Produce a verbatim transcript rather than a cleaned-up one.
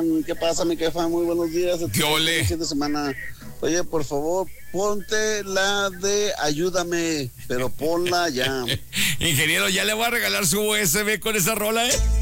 ¿Qué pasa, mi jefa? Muy buenos días. ¿Qué ole? Fin de semana. Oye, por favor, ponte la de Ayúdame, pero ponla ya. Ingeniero, ya le voy a regalar su U S B con esa rola, ¿eh?